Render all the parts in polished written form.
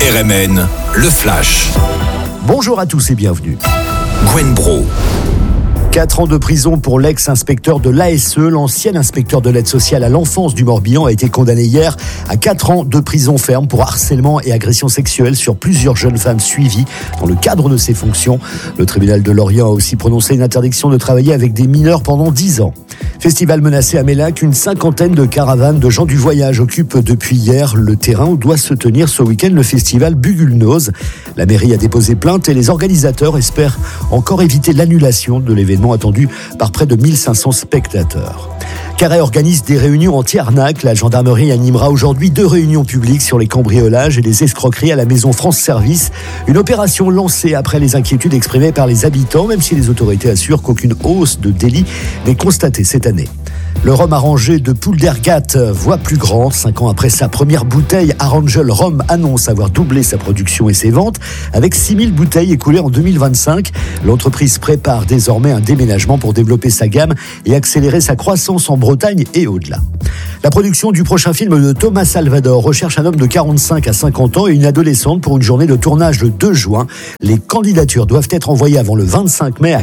RMN, le Flash. Bonjour à tous et bienvenue. Gwen Bro. 4 ans de prison pour l'ex-inspecteur de l'ASE, l'ancien inspecteur de l'aide sociale à l'enfance du Morbihan a été condamné hier à 4 ans de prison ferme pour harcèlement et agression sexuelle sur plusieurs jeunes femmes suivies dans le cadre de ses fonctions. Le tribunal de Lorient a aussi prononcé une interdiction de travailler avec des mineurs pendant 10 ans. Festival menacé à Mélac, une cinquantaine de caravanes de gens du voyage occupent depuis hier le terrain où doit se tenir ce week-end le festival Bugulnose. La mairie a déposé plainte et les organisateurs espèrent encore éviter l'annulation de l'événement attendu par près de 1500 spectateurs. Carhaix organise des réunions anti-arnaque. La gendarmerie animera aujourd'hui 2 réunions publiques sur les cambriolages et les escroqueries à la maison France Service. Une opération lancée après les inquiétudes exprimées par les habitants, même si les autorités assurent qu'aucune hausse de délits n'est constatée cette année. Le rhum arrangé de Pouldergat voit plus grand. 5 ans après sa première bouteille, Arangel Rhum annonce avoir doublé sa production et ses ventes. Avec 6000 bouteilles écoulées en 2025, l'entreprise prépare désormais un déménagement pour développer sa gamme et accélérer sa croissance en Bretagne et au-delà. La production du prochain film de Thomas Salvador recherche un homme de 45 à 50 ans et une adolescente pour une journée de tournage le 2 juin. Les candidatures doivent être envoyées avant le 25 mai à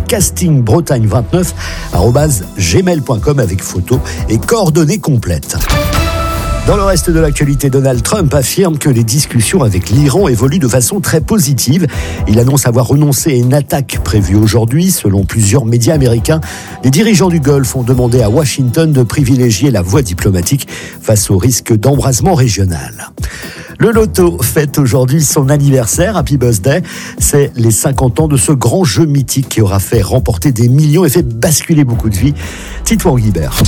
castingbretagne29@gmail.com avec photos et coordonnées complètes. Dans le reste de l'actualité, Donald Trump affirme que les discussions avec l'Iran évoluent de façon très positive. Il annonce avoir renoncé à une attaque prévue aujourd'hui. Selon plusieurs médias américains, les dirigeants du Golfe ont demandé à Washington de privilégier la voie diplomatique face au risque d'embrasement régional. Le loto fête aujourd'hui son anniversaire, Happy Birthday. C'est les 50 ans de ce grand jeu mythique qui aura fait remporter des millions et fait basculer beaucoup de vies. Titouan Guibert.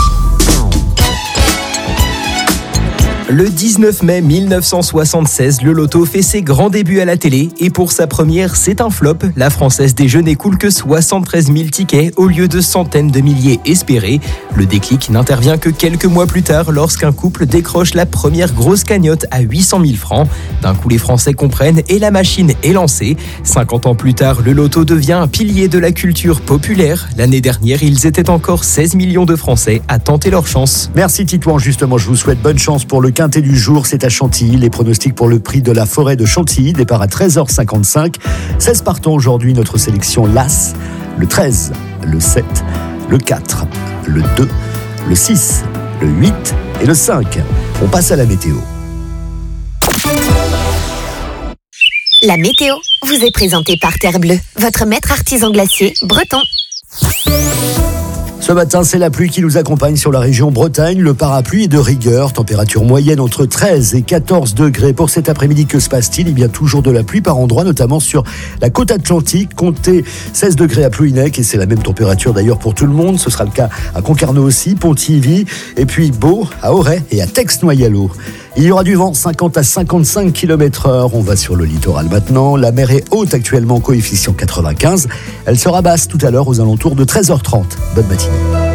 Le 19 mai 1976, le loto fait ses grands débuts à la télé et pour sa première, c'est un flop. La Française des Jeux n'écoule que 73 000 tickets au lieu de centaines de milliers espérés. Le déclic n'intervient que quelques mois plus tard lorsqu'un couple décroche la première grosse cagnotte à 800 000 francs. D'un coup, les Français comprennent et la machine est lancée. 50 ans plus tard, le loto devient un pilier de la culture populaire. L'année dernière, ils étaient encore 16 millions de Français à tenter leur chance. Merci Titouan, justement, je vous souhaite bonne chance pour le quintet du jour, c'est à Chantilly. Les pronostics pour le prix de la forêt de Chantilly, départ à 13h55. 16 partants aujourd'hui, notre sélection l'As, le 13, le 7, le 4, le 2, le 6, le 8 et le 5. On passe à la météo. La météo vous est présentée par Terre Bleue, votre maître artisan glacier breton. Ce matin, c'est la pluie qui nous accompagne sur la région Bretagne. Le parapluie est de rigueur. Température moyenne entre 13 et 14 degrés. Pour cet après-midi, que se passe-t-il ? Eh bien, toujours de la pluie par endroits, notamment sur la côte atlantique. Comptez 16 degrés à Plouhinec et c'est la même température d'ailleurs pour tout le monde. Ce sera le cas à Concarneau aussi, Pontivy et puis Beau, à Auray et à Tex-Noyalo. Il y aura du vent 50 à 55 km/h. On va sur le littoral maintenant. La mer est haute actuellement, coefficient 95. Elle sera basse tout à l'heure aux alentours de 13h30. Bonne matinée.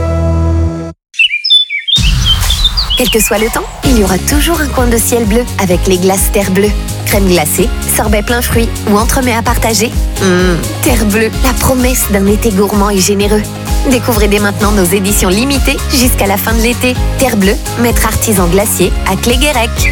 Quel que soit le temps, il y aura toujours un coin de ciel bleu avec les glaces Terre Bleue. Crème glacée, sorbet plein fruits ou entremets à partager. Terre Bleue, la promesse d'un été gourmand et généreux. Découvrez dès maintenant nos éditions limitées jusqu'à la fin de l'été. Terre Bleue, maître artisan glacier à Cléguérec.